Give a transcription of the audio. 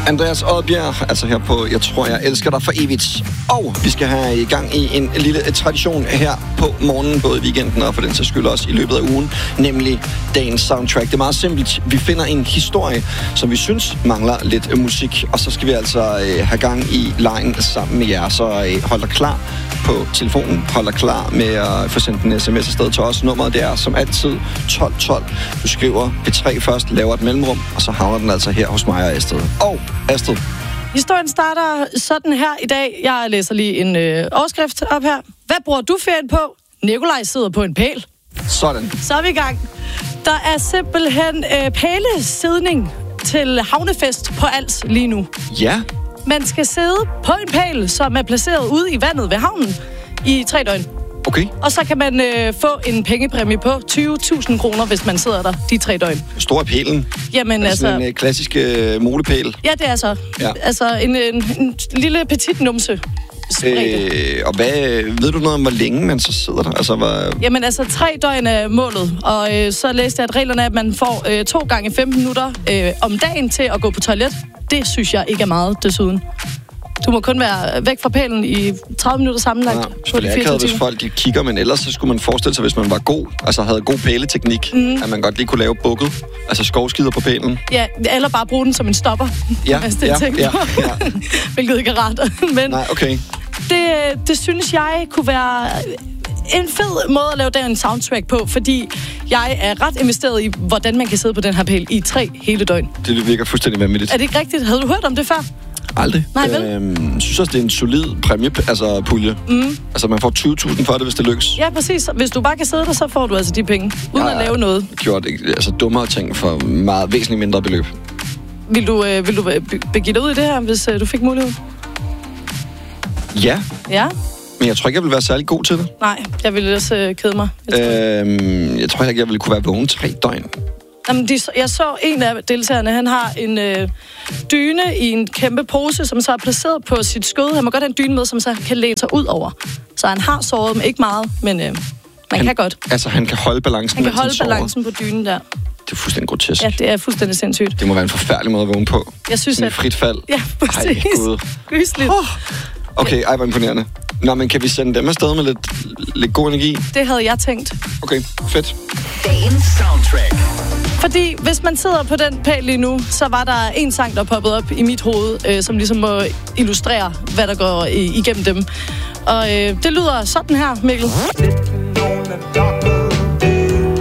Andreas Odbjerg, altså her på Jeg tror, jeg elsker dig for evigt. Og vi skal have i gang i en lille tradition her på morgenen, både i weekenden og for den sags skyld også i løbet af ugen, nemlig dagens soundtrack. Det er meget simpelt. Vi finder en historie, som vi synes mangler lidt musik, og så skal vi altså have gang i lejen sammen med jer. Så hold dig klar på telefonen, hold dig klar med at få sendt en sms afsted til os. Nummeret det er som altid 1212. Du skriver P3 først, laver et mellemrum, og så havner den altså her hos mig og Astrid. Og Astrid. Historien starter sådan her i dag. Jeg læser lige en overskrift op her. Hvad bruger du ferien på? Nikolaj sidder på en pæl. Sådan. Så er vi i gang. Der er simpelthen pælesidning til havnefest på Als lige nu. Ja. Man skal sidde på en pæl, som er placeret ude i vandet ved havnen i 3 døgn. Okay. Og så kan man få en pengepræmie på 20.000 kroner, hvis man sidder der de 3 døgn. Stor pælen. Jamen altså... en klassisk molepæl. Ja, det er så. Ja. Altså en lille petit numse. Og ved du noget om, hvor længe man så sidder der? Altså, Jamen altså, 3 døgn er målet. Og så læste jeg, at reglerne er, at man får 2 gange 15 minutter om dagen til at gå på toilet. Det synes jeg ikke er meget, desuden. Du må kun være væk fra pælen i 30 minutter sammenlagt. Ja, selvfølgelig akavet, hvis folk de kigger, men ellers så skulle man forestille sig, hvis man var god, altså havde god pæleteknik, at man godt lige kunne lave bukket, altså skovskider på pælen. Ja, eller bare bruge den som en stopper. Ja. Hvilket ikke er rart. Men nej, okay. Det synes jeg kunne være en fed måde at lave den soundtrack på, fordi jeg er ret investeret i, hvordan man kan sidde på den her pæl i 3 hele døgn. Det virker fuldstændig vanvittigt. Er det ikke rigtigt? Havde du hørt om det før? Aldrig. Nej, vel? Jeg synes også, det er en solid præmie, altså pulje. Altså, man får 20.000 for det, hvis det lykkes. Ja, præcis. Hvis du bare kan sidde der, så får du altså de penge, uden at lave noget. Gjort altså dummere ting for meget væsentligt mindre beløb. Vil du begive dig ud i det her, hvis du fik mulighed? Ja. Ja? Men jeg tror ikke, jeg vil være særlig god til det. Nej, jeg ville også kede mig. Jeg tror ikke, jeg ville kunne være vågen 3 døgn. Jamen, jeg så en af deltagerne, han har en dyne i en kæmpe pose, som så er placeret på sit skød. Han må godt have en dyne med, som så kan læne sig ud over. Så han har sovet, men ikke meget, men man kan godt. Altså, han kan holde balancen. Han kan holde balancen på dynen der. Det er fuldstændig grotesk. Ja, det er fuldstændig sindssygt. Det må være en forfærdelig måde at vågne på. Jeg synes, sådan et frit fald. Ja, præcis. Gysligt. Okay, hvor imponerende. Nå, men kan vi sende dem afsted med lidt god energi? Det havde jeg tænkt. Okay, fedt. Dagens soundtrack. Fordi hvis man sidder på den pæl lige nu, så var der en sang, der poppede op i mit hoved, som ligesom må illustrere, hvad der går igennem dem. Og det lyder sådan her, Mikkel.